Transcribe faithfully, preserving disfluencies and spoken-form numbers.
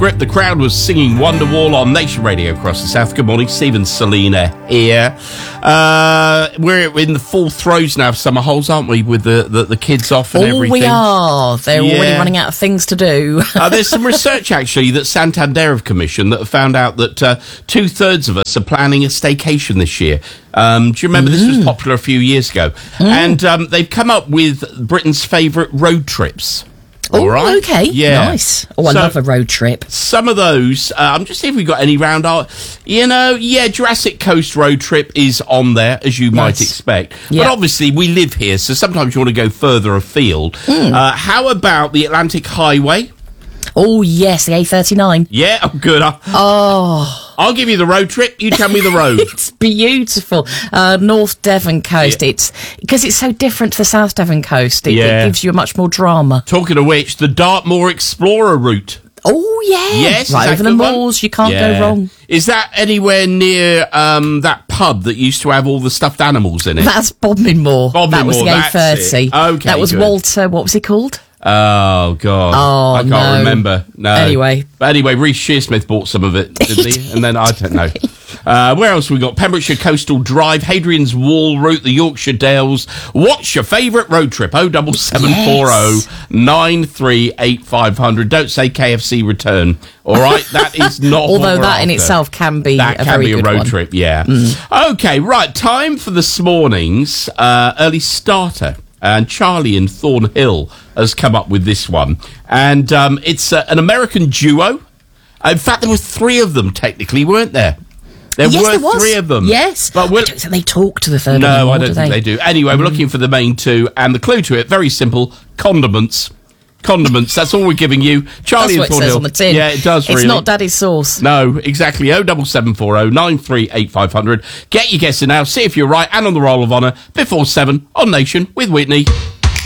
Script. The crowd was singing Wonderwall on Nation Radio across the south. Good morning, Stephen Selina here. Uh, we're in the full throes now of summer holes, aren't we, with the, the, the kids off and oh, everything? we are. They're Yeah. already running out of things to do. uh, there's some research, actually, that Santander have commissioned that have found out that uh, two-thirds of us are planning a staycation this year. Um, do you remember mm. this was popular a few years ago? Mm. And um, they've come up with Britain's favourite road trips. Oh, right. okay. Yeah. Nice. Oh, I so, love a road trip. Some of those, uh, I'm just seeing if we've got any round our, you know, yeah, Jurassic Coast road trip is on there, as you nice. might expect. Yeah. But obviously, we live here, so sometimes you want to go further afield. Mm. Uh, how about the Atlantic Highway? Oh, yes, the A thirty-nine. Yeah, oh, good. I, oh. I'll give you the road trip. You tell me the road. It's beautiful. Uh, North Devon coast. Yeah. It's because it's so different to the South Devon coast. It, yeah. it gives you a much more drama. Talking of which, the Dartmoor Explorer route. Oh, yeah. Yes. Right over the moors. One? You can't yeah. go wrong. Is that anywhere near um, that pub that used to have all the stuffed animals in it? That's Bodmin Moor. Bodmin that was Moor, the A thirty. Okay, that was good. Walter. What was he called? Oh, God. Oh, I can't no. remember. No. Anyway. But anyway, Reece Shearsmith bought some of it, didn't he? And then, I don't know. Uh, where else we got? Pembrokeshire Coastal Drive, Hadrian's Wall route, the Yorkshire Dales. What's your favourite road trip? oh seven seven four oh nine three eight five hundred. Don't say K F C return. All right? That is not Although what that we're in after. itself can be that a can very be a good road one. trip, yeah. Mm. Okay, right. Time for this morning's uh, early starter. And Charlie in Thornhill has come up with this one. And um, it's uh, an American duo. In fact, there were three of them, technically, weren't there? There yes, were there was. three of them. Yes. But we'll... I don't think they talk to the third no, one. No, I don't do think they? they do. Anyway, mm. we're looking for the main two. And the clue to it, very simple, condiments. Condiments, that's all we're giving you. Charlie That's and what it Thornhill. says on the tin. Yeah, it does, It's really. not Daddy's sauce. No, exactly. oh seven seven four oh nine three eight five hundred. Get your guess in now, see if you're right, and on the roll of honour before seven on Nation with Whitney.